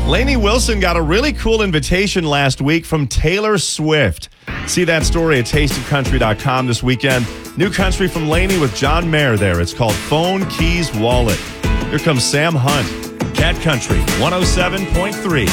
Lainey Wilson got a really cool invitation last week from Taylor Swift. See that story at tasteofcountry.com this weekend. New country from Lainey with John Mayer there. It's called Phone Keys Wallet. Here comes Sam Hunt. Cat Country 107.3.